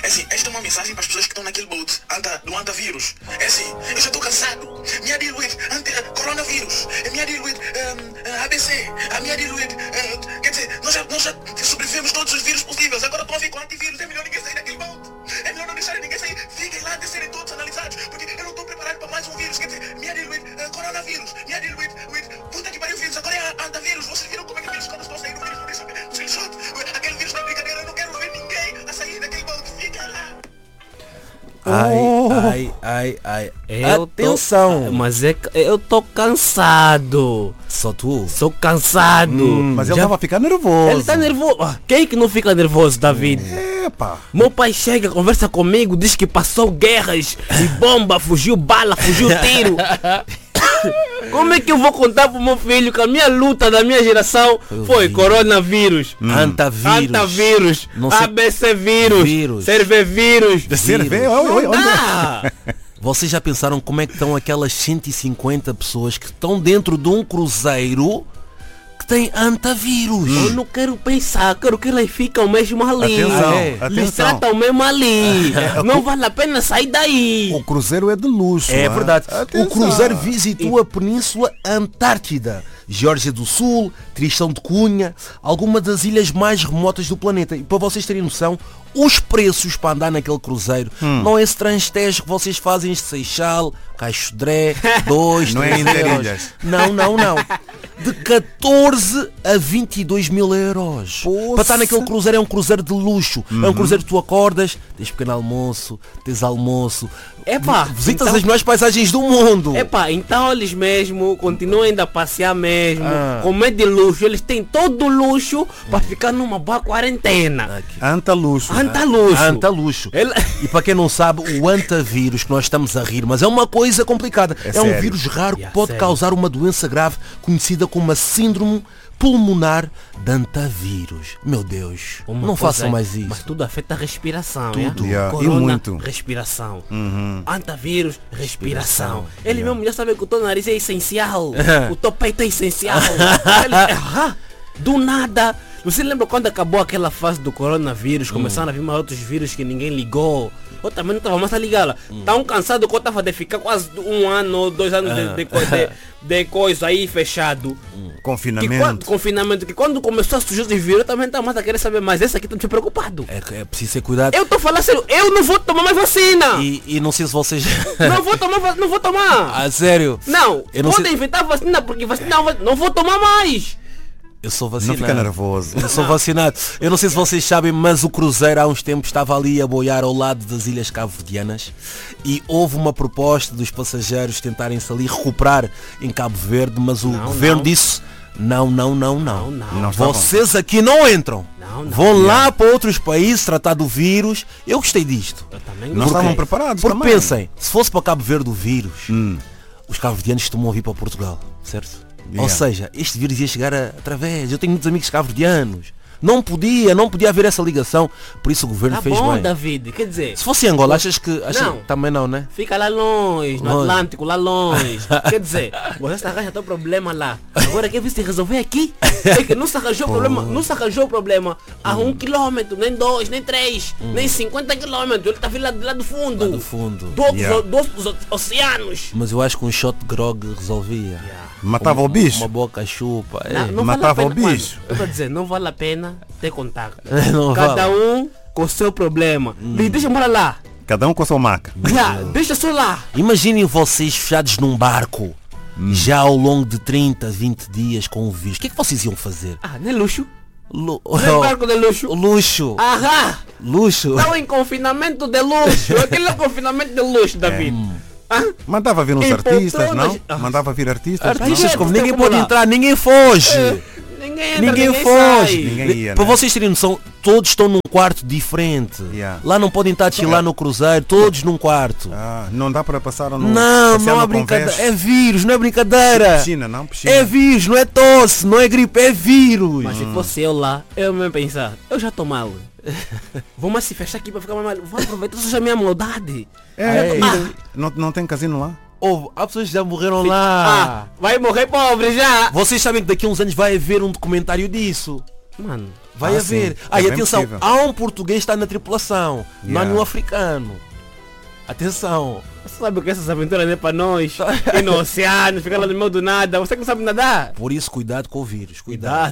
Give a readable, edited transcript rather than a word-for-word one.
É assim, esta é uma mensagem para as pessoas que estão naquele boat do antavírus. É assim, eu já estou cansado. Me deal with coronavírus. Me deal with ABC. Me deal with... quer dizer, nós já sobrevivemos todos os vírus possíveis. Agora estão a vir com antivírus. É melhor ninguém sair daquele boat. É melhor não deixarem ninguém sair. Fiquem lá até serem todos analisados. Porque eu não estou preparado para mais um vírus. Quer dizer, me deal with coronavírus. Me deal with... Puta que pariu, vírus. Agora é antavírus. Vocês viram como é que vírus quando estão saindo vírus? Por isso, screenshot. Aquele vírus não é brincadeira. Eu não quero ver ninguém a sair daquele boat. Fica lá. Ai. Atenção. Mas eu tô cansado. Só tu? Sou cansado. Mas ele estava a ficar nervoso. Ele tá nervoso. Quem que não fica nervoso, David? Epa. Meu pai chega, conversa comigo, diz que passou guerras e bomba, fugiu bala, fugiu tiro. Como é que eu vou contar pro meu filho que a minha luta da minha geração foi coronavírus, antavírus, ABC vírus, cervevírus. Vocês já pensaram como é que estão aquelas 150 pessoas que estão dentro de um cruzeiro que tem antavírus? Eu não quero pensar, quero que eles ficam mesmo ali. Atenção. Eles tratam mesmo ali. Não vale a pena sair daí. O cruzeiro é de luxo. É verdade. Atenção. O cruzeiro visitou a Península Antártida, Geórgia do Sul, Tristão de Cunha, algumas das ilhas mais remotas do planeta. E para vocês terem noção, os preços para andar naquele cruzeiro não é esse transtejo que vocês fazem de Seixal, Caixo Dré, 2, Não é 3 Interilhas. euros. Não. De 14 a 22 mil euros. Poxa. Para estar naquele cruzeiro é um cruzeiro de luxo. É um cruzeiro que tu acordas, tens pequeno almoço, tens almoço. Epá, visitas então- as melhores paisagens do mundo. Então eles mesmo continuam ainda a passear mesmo, como é de luxo, eles têm todo o luxo para ficar numa boa quarentena. Anta luxo. Anta luxo. Ele- E para quem não sabe, o antavírus, que nós estamos a rir, mas é uma coisa complicada. É um sério. vírus raro que É pode sério. causar uma doença grave conhecida como a síndrome pulmonar de antavírus. Meu Deus, Uma não coisa façam mais isso. Mas tudo afeta a respiração, Tudo. Yeah, e Corona, muito. respiração. Antavírus, respiração. Ele mesmo já sabe que o teu nariz é essencial. O teu peito é essencial. Do nada. Você lembra quando acabou aquela fase do coronavírus? Começaram a vir mais outros vírus que ninguém ligou. Eu também não estava mais a ligar. Tão cansado que eu estava de ficar quase 1 ano ou 2 anos de coisa aí fechado. Confinamento. Confinamento. Que quando começou a surgir os vírus, eu também estava mais a querer saber. Mas esse aqui está me preocupado. É preciso ter cuidado. Eu estou falando sério. Eu não vou tomar mais vacina. E não sei se vocês... Não vou tomar. Ah, sério? Não. Eu não Podem sei- inventar vacina porque vacina não vou tomar mais. Eu sou Não vacinado. fica nervoso. Eu sou vacinado. Eu não sei se vocês sabem, mas o cruzeiro há uns tempos estava ali a boiar ao lado das Ilhas Cabo-Verdianas e houve uma proposta dos passageiros tentarem-se ali recuperar em Cabo Verde, mas o governo disse não. Não estavam. Vocês aqui não entram. Não. Vão lá para outros países tratar do vírus. Eu gostei disto. Eu também Não gostei. estavam preparados Porque também. pensem, se fosse para Cabo Verde o vírus, os cabo-verdianos costumam vir para Portugal, certo? Ou Yeah. seja, este vírus ia chegar através. Eu tenho muitos amigos cabo-verdianos. Não podia haver essa ligação. Por isso o governo Tá fez bom, bem. David. Quer dizer, Se fosse Angola, achas que... Não. Também não, né? fica lá longe, no Longe. Atlântico, lá longe. Quer dizer, você arranja teu problema lá. Agora quer ver se resolver aqui? É que não se arranjou o problema a 1 quilômetro, nem 2, nem 3, nem 50 quilômetros. Ele tá vindo lá do fundo. Lá do fundo. Dos oceanos. Mas eu acho que um shot de grog resolvia. Matava o bicho. Uma boca chupa. Não matava vale a pena, o bicho. mano. Eu tô dizendo, não vale a pena ter contato. Não Cada vale. um com o seu problema. Deixa eu morar lá. Cada um com a sua maca. Deixa só lá. Imaginem vocês fechados num barco, já ao longo de 30, 20 dias com o vírus. O que é que vocês iam fazer? Não é luxo? Lu- Não é barco de luxo? Luxo. Luxo. Estão em confinamento de luxo. Aquele é confinamento de luxo, David. Mandava vir uns Em artistas, não? poltronas. Mandava vir artistas. Artistas Não. como Não. ninguém Não. pode Não. entrar, ninguém foge. Ninguém entra, Ninguém sai. foge. Ninguém ia, Para né? vocês terem noção, todos estão num quarto diferente. Yeah. Lá não podem estar a chilar no cruzeiro, todos num quarto. Não dá para passar no... Não, passear não há no brincadeira. convés. É vírus, não é brincadeira. Piscina, não? Piscina. É vírus, não é tosse, não é gripe, é vírus. Mas se fosse eu lá, eu mesmo pensar, eu já tô mal. Vou mais se fechar aqui para ficar mais mal. Vou aproveitar só a minha maldade. Não tem casino lá? Há pessoas que já morreram lá. Vai morrer pobre já. Vocês sabem que daqui a uns anos vai haver um documentário disso. Mano, Vai haver. Sim, é E bem atenção, possível. há um português que está na tripulação. Não há Yeah. nenhum africano. Atenção. Você sabe que essas aventuras não é para nós. Ir no oceano, ficar lá no meio do nada. Você que não sabe nadar. Por isso, cuidado com o vírus. Cuidado.